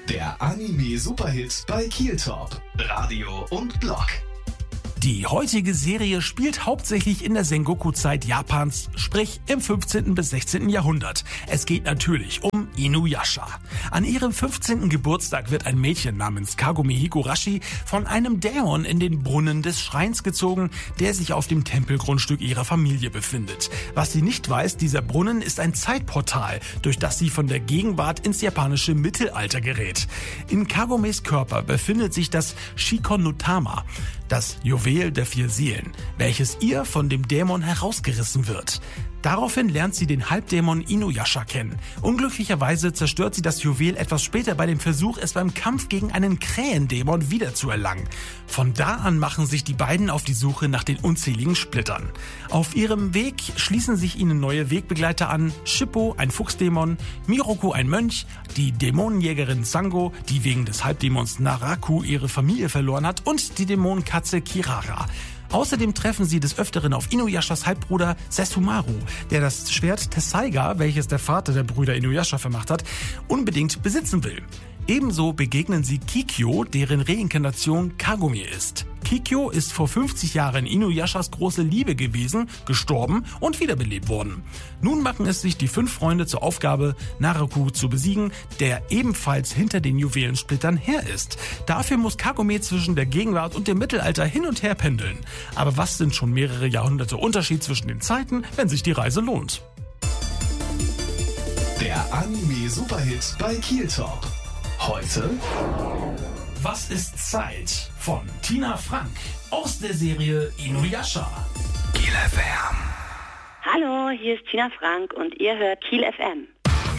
Der Anime-Superhit bei Kieltop. Radio und Blog. Die heutige Serie spielt hauptsächlich in der Sengoku-Zeit Japans, sprich im 15. bis 16. Jahrhundert. Es geht natürlich um Inuyasha. An ihrem 15. Geburtstag wird ein Mädchen namens Kagome Higurashi von einem Dämon in den Brunnen des Schreins gezogen, der sich auf dem Tempelgrundstück ihrer Familie befindet. Was sie nicht weiß, dieser Brunnen ist ein Zeitportal, durch das sie von der Gegenwart ins japanische Mittelalter gerät. In Kagomes Körper befindet sich das Shikon no Tama, das Juwel der 4 Seelen, welches ihr von dem Dämon herausgerissen wird. Daraufhin lernt sie den Halbdämon Inuyasha kennen. Unglücklicherweise zerstört sie das Juwel etwas später bei dem Versuch, es beim Kampf gegen einen Krähendämon wiederzuerlangen. Von da an machen sich die beiden auf die Suche nach den unzähligen Splittern. Auf ihrem Weg schließen sich ihnen neue Wegbegleiter an: Shippo, ein Fuchsdämon, Miroku, ein Mönch, die Dämonenjägerin Sango, die wegen des Halbdämons Naraku ihre Familie verloren hat, und die Dämonenkatze Kirara. Außerdem treffen sie des Öfteren auf Inuyashas Halbbruder Sesshomaru, der das Schwert Tessaiga, welches der Vater der Brüder Inuyasha vermacht hat, unbedingt besitzen will. Ebenso begegnen sie Kikyo, deren Reinkarnation Kagome ist. Kikyo ist vor 50 Jahren Inuyashas große Liebe gewesen, gestorben und wiederbelebt worden. Nun machen es sich die 5 Freunde zur Aufgabe, Naraku zu besiegen, der ebenfalls hinter den Juwelensplittern her ist. Dafür muss Kagome zwischen der Gegenwart und dem Mittelalter hin und her pendeln. Aber was sind schon mehrere Jahrhunderte Unterschied zwischen den Zeiten, wenn sich die Reise lohnt? Der Anime-Superhit bei Kieltop. Heute: Was ist Zeit? Von Tina Frank aus der Serie Inuyasha. Kiel FM. Hallo, hier ist Tina Frank und ihr hört Kiel FM.